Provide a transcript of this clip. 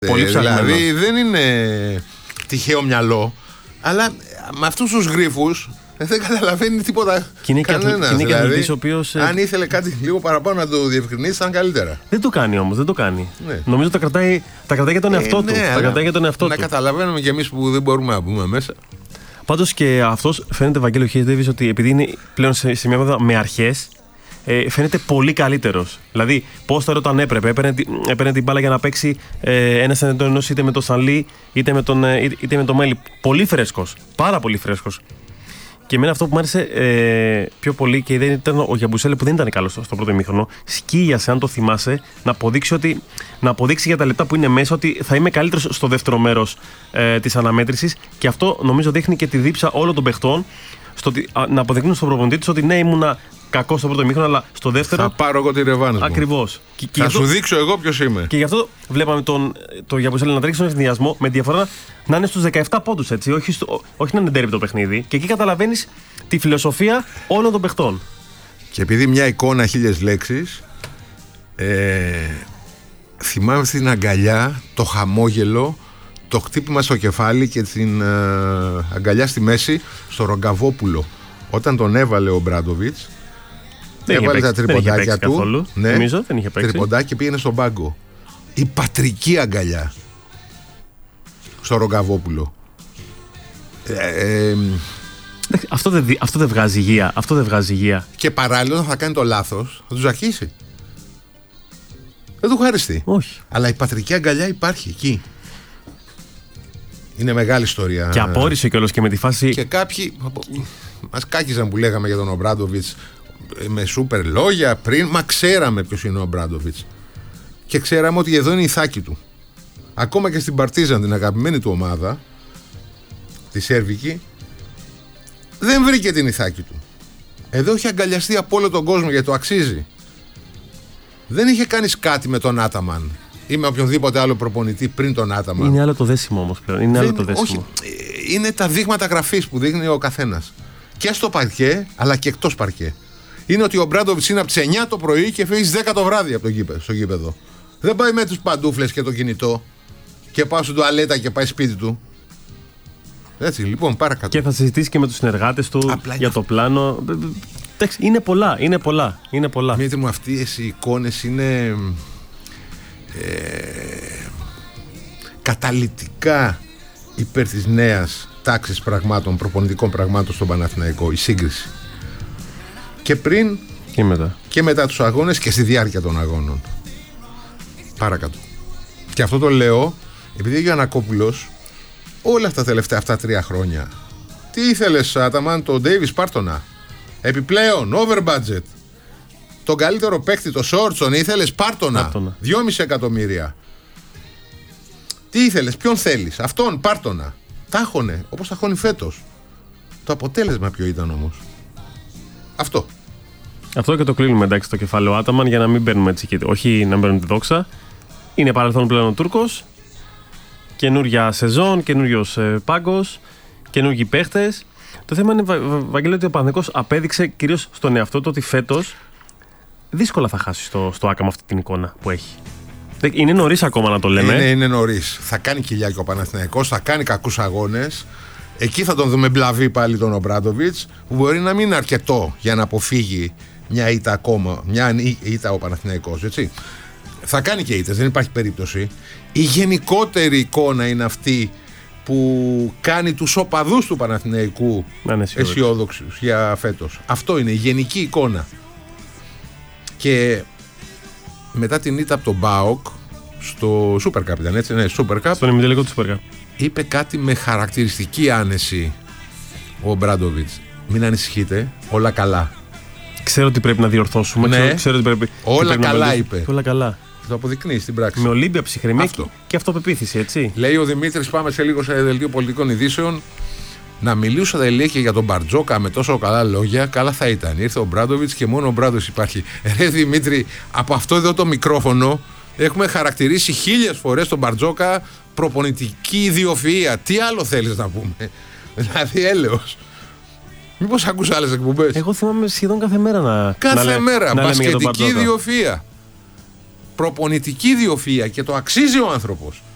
Πολύ ψαγμένο. Δηλαδή δεν είναι τυχαίο μυαλό, αλλά με αυτούς τους γρίφους δεν καταλαβαίνει τίποτα. Και είναι και αθλητής ο οποίος. Αν ήθελε κάτι λίγο παραπάνω να το διευκρινίσει, ήταν καλύτερα. Δεν το κάνει όμως, δεν το κάνει. Ναι. Νομίζω τα κρατάει για τον εαυτό του. Τα κρατάει για τον εαυτό να του. καταλαβαίνουμε κι εμείς που δεν μπορούμε να μπούμε μέσα. Πάντως και αυτός φαίνεται, Βαγγέλη Χέις, ότι επειδή είναι πλέον σε μια ομάδα με αρχές, φαίνεται πολύ καλύτερος. Δηλαδή, πόσταρε όταν έπρεπε. Έπαιρνε την μπάλα για να παίξει ένας ενός είτε με τον Σανλή είτε με τον Μέλι. Πολύ φρέσκος. Πάρα πολύ φρέσκος. Και εμένα αυτό που μου άρεσε πιο πολύ και δεν ήταν ο Γιαμπουσέλε, που δεν ήταν καλός στο πρώτο ημίχρονο. Σκίασε, αν το θυμάσαι, να αποδείξει για τα λεπτά που είναι μέσα ότι θα είμαι καλύτερος στο δεύτερο μέρος της αναμέτρησης. Και αυτό νομίζω δείχνει και τη δίψα όλων των παιχτών να αποδεικνύουν στον προπονητή τους ότι ναι, ήμουνα κακό στο πρώτο ημίχρονο, αλλά στο δεύτερο. Θα πάρω εγώ τη ρεβάνη μου. Ακριβώς. Θα σου δείξω εγώ ποιος είμαι. Και γι' αυτό βλέπαμε τον Γιαμπουσέλε να τρέξει στον ευθυνδιασμό με διαφορά να είναι στους 17 πόντους, έτσι. Όχι να είναι ντέρμπι το παιχνίδι. Και εκεί καταλαβαίνεις τη φιλοσοφία όλων των παιχτών. Και επειδή μια εικόνα 1000 λέξεις, θυμάμαι την αγκαλιά, το χαμόγελο, το χτύπημα στο κεφάλι και την αγκαλιά στη μέση στο Ρογκαβόπουλο. Όταν τον έβαλε ο Μπράντοβιτς, έβαλε τα τριποντάκια του. Καθόλου. Ναι, νομίζω δεν είχε παίξει. Τριποντάκι, πήγαινε στον πάγκο. Η πατρική αγκαλιά στο Ρογκαβόπουλο. Αυτό δεν βγάζει υγεία. Αυτό δεν βγάζει υγεία. Και παράλληλα, όταν θα κάνει το λάθος, θα του αρχίσει. Δεν του χαριστεί. Όχι. Αλλά η πατρική αγκαλιά υπάρχει εκεί. Είναι μεγάλη ιστορία. Και απόρρισε κιόλας και με τη φάση. Και κάποιοι μας κάκιζαν που λέγαμε για τον Ομπράντοβιτς με σούπερ λόγια πριν. Μα ξέραμε ποιος είναι ο Ομπράντοβιτς. Και ξέραμε ότι εδώ είναι η θάκη του. Ακόμα και στην Παρτίζαν, την αγαπημένη του ομάδα, τη Σέρβικη, δεν βρήκε την ηθάκη του. Εδώ έχει αγκαλιαστεί από όλο τον κόσμο γιατί το αξίζει. Δεν είχε κάνει κάτι με τον Άταμαν ή με οποιονδήποτε άλλο προπονητή πριν τον Άταμαν. Είναι άλλο το δέσιμο όμως πλέον. Είναι άλλο το δέσιμο. Όχι, είναι τα δείγματα γραφής που δείχνει ο καθένας. Και στο παρκέ, αλλά και εκτός παρκέ. Είναι ότι ο Μπράντοβιτς είναι από τις 9 το πρωί και φεύγει στις 10 το βράδυ από στο γήπεδο. Δεν πάει με τους παντούφλες και το κινητό και πάει στην τουαλέτα και πάει σπίτι του. Έτσι, λοιπόν, παρακάτω. Και θα συζητήσει και με τους συνεργάτες του για το πλάνο. Είναι πολλά. Μήτε μου, αυτές οι εικόνες είναι καταλυτικά υπέρ της νέας τάξης πραγμάτων, προπονητικών πραγμάτων στον Παναθηναϊκό, η σύγκριση. Και πριν και μετά τους αγώνες και στη διάρκεια των αγώνων. Παρακάτω. Και αυτό το λέω επειδή ο Γιαννακόπουλος όλα αυτά τα τελευταία 3 χρόνια, τι ήθελες, Άταμαν, τον Ντέιβις Πάρτονα, επιπλέον over budget, τον καλύτερο παίκτη, το Σόρτσον, ήθελες Πάρτονα, 2,5 εκατομμύρια. Τι ήθελες, ποιον θέλεις, αυτόν, Πάρτονα. Τάχωνε, όπως ταχώνει φέτος. Το αποτέλεσμα ποιο ήταν όμως? Αυτό και το κλείνουμε, εντάξει, το κεφάλαιο Άταμαν, για να μην παίρνουμε έτσι, όχι να παίρνουμε τη δόξα. Είναι παρελθόν πλέον ο Τούρκος. Καινούρια σεζόν, καινούριος πάγκος, καινούργιοι παίχτες. Το θέμα είναι, Βαγγέλη, ότι ο Παναθηναϊκός απέδειξε κυρίως στον εαυτό του ότι φέτος δύσκολα θα χάσει στο ΆΚΑ με αυτή την εικόνα που έχει. Είναι νωρίς ακόμα να το λέμε. Είναι νωρίς. Θα κάνει κοιλιά και ο Παναθηναϊκός, θα κάνει κακούς αγώνες. Εκεί θα τον δούμε μπλαβεί πάλι τον Ομπράντοβιτς, που μπορεί να μην είναι αρκετό για να αποφύγει μια ήττα ακόμα. Μια ήττα ο Παναθηναϊκός, έτσι. Θα κάνει και ήττες, δεν υπάρχει περίπτωση. Η γενικότερη εικόνα είναι αυτή που κάνει τους οπαδούς του Παναθηναϊκού αισιόδοξους για φέτος. Αυτό είναι η γενική εικόνα. Και μετά την ήττα από τον ΠΑΟΚ στο Super Cup ήταν, έτσι, ναι, Super Cup. Στον ημιτελικό του Super Cup. Είπε κάτι με χαρακτηριστική άνεση ο Μπράντοβιτς. Μην ανησυχείτε, όλα καλά. Ξέρω ότι πρέπει να διορθώσουμε. Ναι, ξέρω ότι πρέπει, όλα καλά είπε. Όλα καλά. Το αποδεικνύει στην πράξη. Με Ολύμπια, ψυχραιμία και αυτοπεποίθηση, έτσι. Λέει ο Δημήτρης, πάμε σε λίγο σε δελτίο πολιτικών ειδήσεων. Να μιλούσατε, λέει, και για τον Μπαρτζόκα με τόσο καλά λόγια, καλά θα ήταν. Ήρθε ο Μπράντοβιτς και μόνο ο Μπράντοβιτς υπάρχει. Ρε Δημήτρη, από αυτό εδώ το μικρόφωνο έχουμε χαρακτηρίσει 1000 φορές τον Μπαρτζόκα προπονητική ιδιοφυΐα. Τι άλλο θέλεις να πούμε? Δηλαδή, έλεος. Μήπως ακούς άλλες εκπομπές? Εγώ θυμάμαι σχεδόν κάθε μέρα κάθε μέρα. Μπασκετική ιδιοφυΐα. Προπονητική ιδιοφυΐα, και το αξίζει ο άνθρωπος.